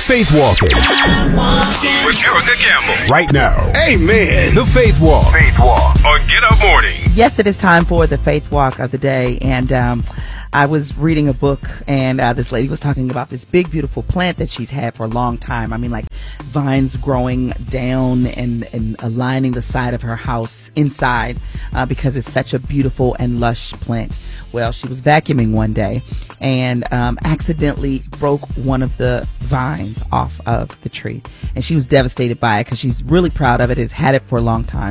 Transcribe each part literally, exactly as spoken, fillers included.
Faith Walking with Erica Campbell. Right now. Amen. The Faith Walk. Faith Walk on Get Up Morning. Yes, it is time for the Faith Walk of the day. And um, I was reading a book, and uh, this lady was talking about this big, beautiful plant that she's had for a long time. I mean, like vines growing down and, and aligning the side of her house inside uh, because it's such a beautiful and lush plant. Well, she was vacuuming one day and um, accidentally broke one of the vines off of the tree. And she was devastated by it because she's really proud of it, has had it for a long time.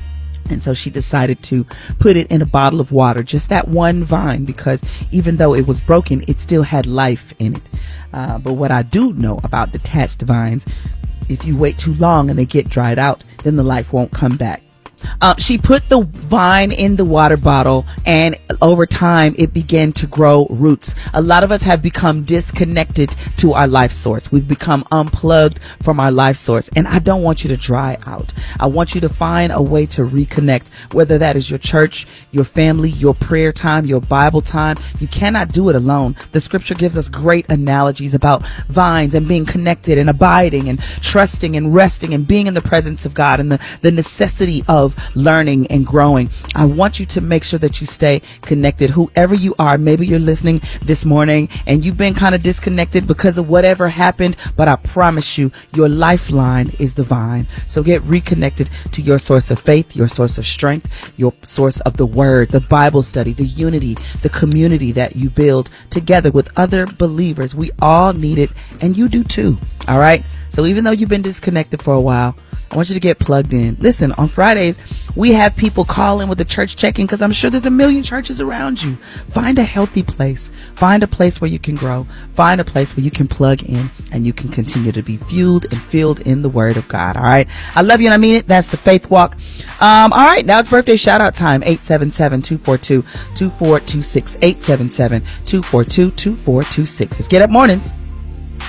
And so she decided to put it in a bottle of water, just that one vine, because even though it was broken, it still had life in it. Uh, but what I do know about detached vines, if you wait too long and they get dried out, then the life won't come back. Uh, she put the vine in the water bottle, and over time it began to grow roots. A lot of us have become disconnected to our life source. We've become unplugged from our life source, and I don't want you to dry out. I want you to find a way to reconnect, whether that is your church, your family, your prayer time, your Bible time. You cannot do it alone. The scripture gives us great analogies about vines and being connected and abiding and trusting and resting and being in the presence of God, and the, the necessity of learning and growing. I want you to make sure that you stay connected. Whoever you are, maybe you're listening this morning and you've been kind of disconnected because of whatever happened, but I promise you, your lifeline is the vine. So get reconnected to your source of faith, your source of strength, your source of the word, the Bible study, the unity, the community that you build together with other believers. We all need it, and you do too. All right. So even though you've been disconnected for a while, I want you to get plugged in. Listen, on Fridays, we have people call in with the church check-in because I'm sure there's a million churches around you. Find a healthy place. Find a place where you can grow. Find a place where you can plug in and you can continue to be fueled and filled in the word of God. All right. I love you and I mean it. That's the Faith Walk. Um, all right. Now it's birthday shout out time. eight seven seven, two four two, two four two six. eight seven seven, two four two, two four two six. It's Get Up Mornings.